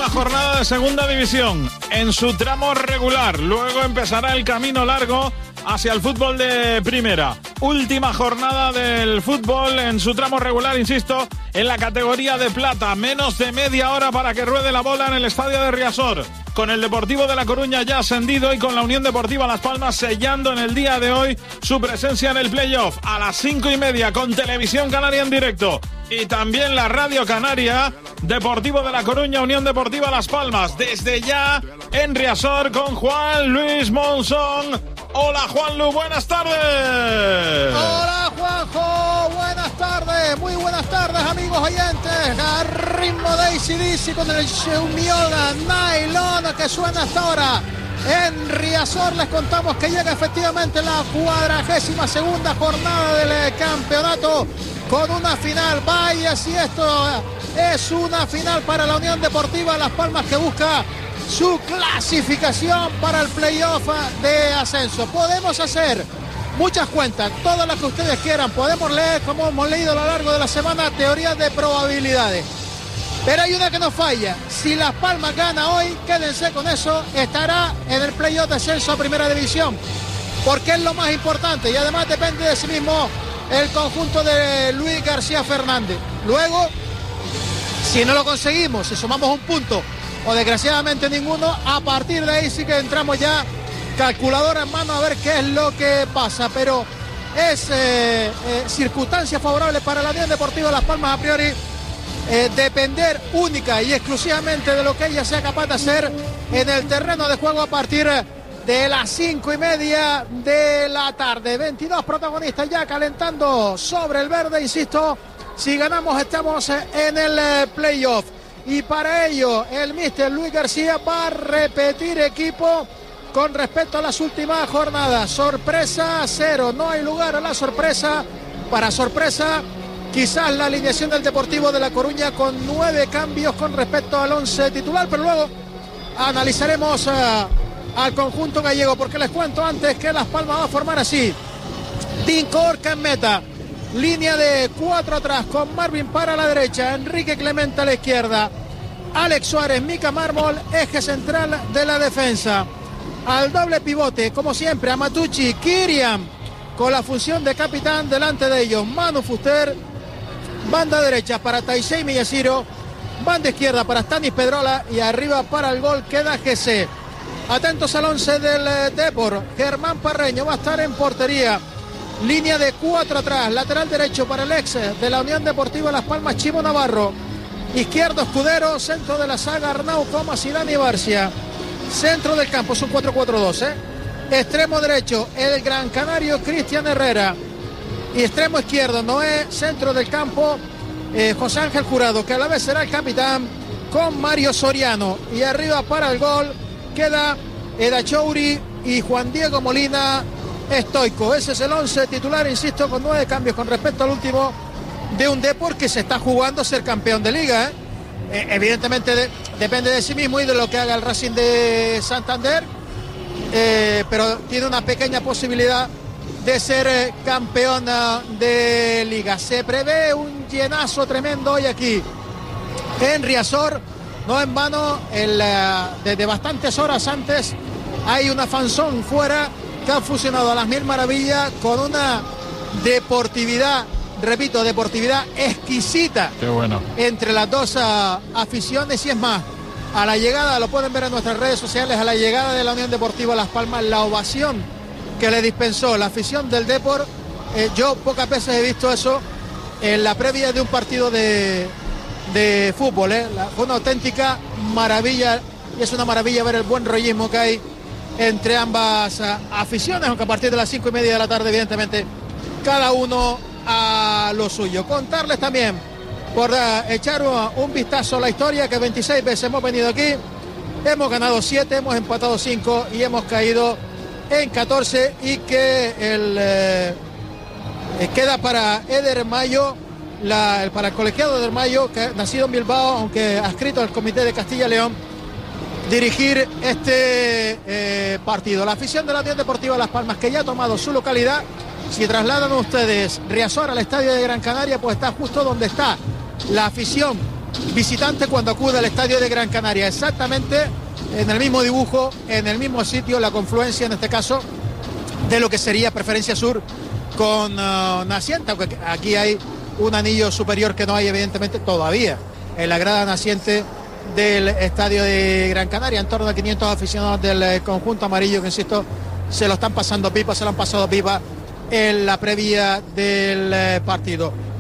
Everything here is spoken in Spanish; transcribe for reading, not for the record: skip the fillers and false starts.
última jornada de Segunda División en su tramo regular. Luego empezará el camino largo hacia el fútbol de Primera. Última jornada del fútbol en su tramo regular, insisto, en la categoría de plata. Menos de media hora para que ruede la bola en el estadio de Riazor. Con el Deportivo de La Coruña ya ascendido y con la Unión Deportiva Las Palmas sellando en el día de hoy su presencia en el playoff. A las 5:30 con Televisión Canaria en directo y también la Radio Canaria. Deportivo de La Coruña, Unión Deportiva Las Palmas. Desde ya en Riazor con Juan Luis Monzón. Hola Juanlu, buenas tardes. Hola Juanjo, buenas tardes, muy buenas tardes amigos oyentes. A ritmo de AC/DC con el Xiaomiol Nylon que suena hasta ahora. En Riazor les contamos que llega efectivamente la 42ª jornada del campeonato con una final. Vaya si esto es una final para la Unión Deportiva Las Palmas que busca su clasificación para el playoff de ascenso. Podemos hacer muchas cuentas, todas las que ustedes quieran. Podemos leer, como hemos leído a lo largo de la semana, teorías de probabilidades. Pero hay una que nos falla. Si Las Palmas gana hoy, quédense con eso, estará en el playoff de ascenso a Primera División. Porque es lo más importante y además depende de sí mismo el conjunto de Luis García Fernández. Luego, si no lo conseguimos, si sumamos un punto o desgraciadamente ninguno, a partir de ahí sí que entramos ya calculadora en mano a ver qué es lo que pasa. Pero es circunstancia favorable para la Unión Deportiva Las Palmas a priori depender única y exclusivamente de lo que ella sea capaz de hacer en el terreno de juego a partir de las 5:30 de la tarde. 22 protagonistas ya calentando sobre el verde, insisto, si ganamos estamos en el playoff. Y para ello el míster Luis García va a repetir equipo con respecto a las últimas jornadas. Sorpresa cero, no hay lugar a la sorpresa. Para sorpresa, quizás la alineación del Deportivo de La Coruña con 9 cambios con respecto al 11 titular, pero luego analizaremos al conjunto gallego, porque les cuento antes que Las Palmas va a formar así: Tinko Orca en meta, línea de 4 atrás con Marvin para la derecha, Enrique Clemente a la izquierda, Alex Suárez, Mica Mármol, eje central de la defensa. Al doble pivote, como siempre, Amatucci, Kiriam, con la función de capitán delante de ellos, Manu Fuster. Banda derecha para Taisei Miyashiro, banda izquierda para Stanis Pedrola y arriba para el gol queda GC. Atentos al 11 del Depor. Germán Parreño va a estar en portería. Línea de 4 atrás. Lateral derecho para el ex de la Unión Deportiva Las Palmas, Chimo Navarro. Izquierdo Escudero. Centro de la saga Arnau Comas y Dani Barcia. Centro del campo, es un 4-4-2. Extremo derecho, el Gran Canario Cristian Herrera. Y extremo izquierdo, Noé. Centro del campo, José Ángel Jurado, que a la vez será el capitán, con Mario Soriano. Y arriba para el gol queda Edachouri y Juan Diego Molina Estoico. Ese es el 11 titular, insisto, con 9 cambios con respecto al último de un Depor que se está jugando ser campeón de liga. Evidentemente depende de sí mismo y de lo que haga el Racing de Santander, pero tiene una pequeña posibilidad de ser campeona de liga. Se prevé un llenazo tremendo hoy aquí en Riazor. No en vano, desde bastantes horas antes hay una fanzón fuera que ha fusionado a las mil maravillas con una deportividad, repito, deportividad exquisita. Qué bueno. Entre las dos aficiones. Y es más, a la llegada, lo pueden ver en nuestras redes sociales, a la llegada de la Unión Deportiva Las Palmas, la ovación que le dispensó la afición del Depor, yo pocas veces he visto eso en la previa de un partido de fútbol. Fue una auténtica maravilla y es una maravilla ver el buen rollismo que hay entre ambas aficiones, aunque a partir de las 5:30 de la tarde, evidentemente, cada uno a lo suyo. Contarles también, por echar un vistazo a la historia, que 26 veces hemos venido aquí, hemos ganado 7, hemos empatado 5 y hemos caído en 14, y que queda para Eder Mayo, para el colegiado Eder Mayo, que nacido en Bilbao, aunque adscrito al Comité de Castilla y León, dirigir este partido. La afición de la Unión Deportiva Las Palmas, que ya ha tomado su localidad. Si trasladan ustedes Riazor al estadio de Gran Canaria, pues está justo donde está la afición visitante cuando acude al estadio de Gran Canaria. Exactamente en el mismo dibujo, en el mismo sitio, la confluencia en este caso de lo que sería Preferencia Sur con Naciente, aunque aquí hay un anillo superior que no hay evidentemente todavía en la grada naciente del estadio de Gran Canaria. En torno a 500 aficionados del conjunto amarillo que, insisto, se lo están pasando pipa, se lo han pasado pipa en la previa del partido.